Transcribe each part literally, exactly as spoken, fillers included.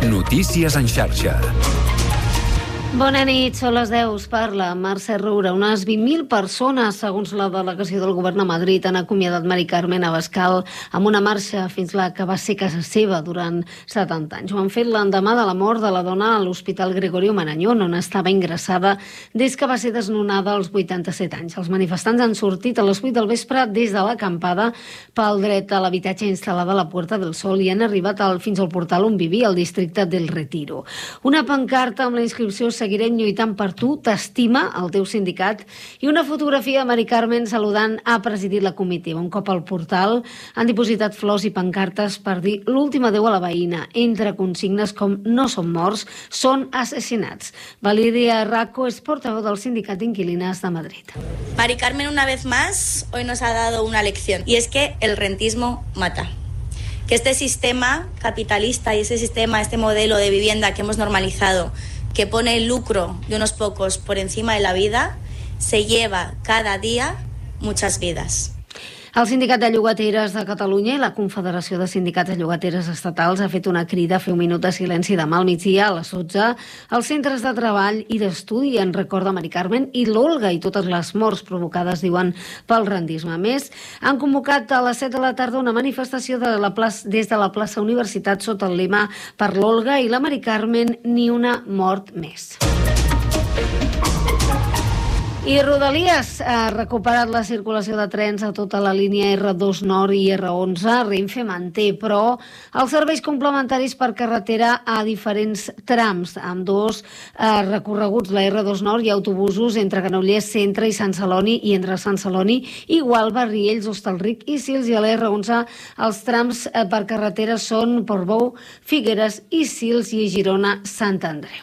Notícies en xarxa. Bona nit, són les deu, us parla Mercè Roura. Unes vint mil persones, segons la delegació del govern a Madrid, han acomiadat Mari Carmen Abascal amb una marxa fins la que va ser casa seva durant setanta anys. Ho han fet l'endemà de la mort de la dona a l'Hospital Gregorio Marañón, on estava ingressada des que va ser desnonada als vuitanta-set anys. Els manifestants han sortit a les vuit del vespre des de l'acampada pel dret a l'habitatge instal·lada a la Puerta del Sol i han arribat al, fins al portal on vivia, el districte del Retiro. Una pancarta amb la inscripció "Seguirem lluitant per tu, t'estima el teu sindicat", i una fotografia de Mari Carmen saludant ha presidit la comitiva. Un cop al portal han dipositat flors i pancartes per dir l'últim adeu a la veïna, entre consignes com "no són morts, són assassinats". Valeria Racco és portaveu del sindicat d'inquilines de Madrid. Mari Carmen, una vez más, hoy nos ha dado una lección, y es que el rentismo mata. Que este sistema capitalista y ese sistema, este modelo de vivienda que hemos normalizado, que pone el lucro de unos pocos por encima de la vida, se lleva cada día muchas vidas. El Sindicat de Llogateres de Catalunya i la Confederació de Sindicats de Llogateres Estatals ha fet una crida a fer un minut de silenci demà al migdia a les dotze als centres de treball i d'estudi en record de Mari Carmen i l'Olga i totes les morts provocades, diuen, pel rendisme. A més, han convocat a les set de la tarda una manifestació de la plaça, des de la plaça Universitat sota el lema "Per l'Olga i la Mari Carmen, ni una mort més". I Rodalies ha recuperat la circulació de trens a tota la línia erre dos Nord i erre onze. Renfe manté, però, els serveis complementaris per carretera a diferents trams. Amb dos eh, recorreguts, la erre dos Nord, hi ha autobusos entre Granollers Centre i Sant Celoni i entre Sant Celoni i Gualba, Riells, Hostalric i Sils, i a la erre onze els trams eh, per carretera són Portbou, Figueres i Sils i Girona, Sant Andreu.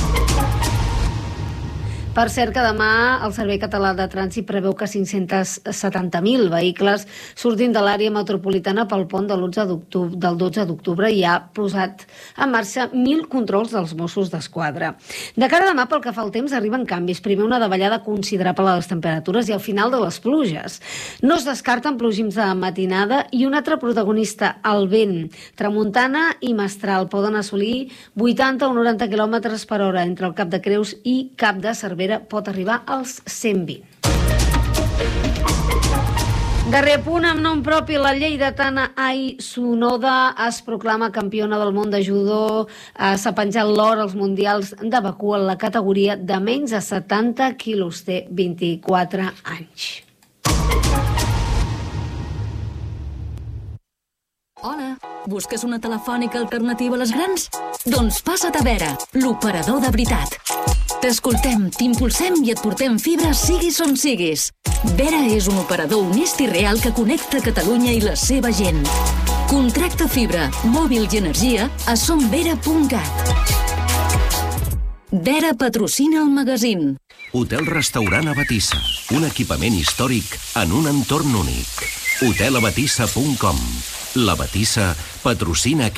Per cert, que demà el Servei Català de Trànsit preveu que cinc-cents setanta mil vehicles surtin de l'àrea metropolitana pel pont de l'onze d'octubre, del dotze d'octubre i ha posat en marxa mil controls dels Mossos d'Esquadra. De cara a demà, pel que fa al temps, arriben canvis. Primer, una davallada considerable de les temperatures i al final de les pluges. No es descarten plogims de matinada i un altre protagonista, el vent. Tramuntana i mestral poden assolir vuitanta o noranta quilòmetres per hora entre el Cap de Creus i Cap de Cervera. Pot arribar als cent vint. Darrer punt, amb nom propi, la lleidatana Ai Tsunoda es proclama campiona del món de judo. S'ha penjat l'or als mundials de Bakú en la categoria de menys de setanta quilos. Té vint-i-quatre anys. Hola, busques una telefònica alternativa a les grans? Doncs passa't a Vera, l'operador de veritat. T'escoltem, t'impulsem i et portem fibra siguis on siguis. Vera és un operador honest i real que connecta Catalunya i la seva gent. Contracta fibra, mòbil i energia a somvera punt cat. Vera patrocina el magazín. Hotel Restaurant Abatissa, un equipament històric en un entorn únic. hotel abatissa punt com. La Batissa patrocina